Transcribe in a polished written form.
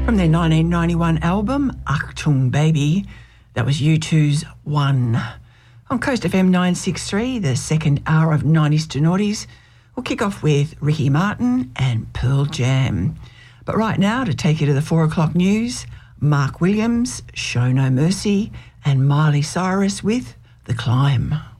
From their 1991 album, Achtung Baby, that was U2's One. On Coast FM 963, the second hour of 90s to Noughties, we'll kick off with Ricky Martin and Pearl Jam. But right now, to take you to the 4 o'clock news, Mark Williams, Show No Mercy, and Miley Cyrus with The Climb.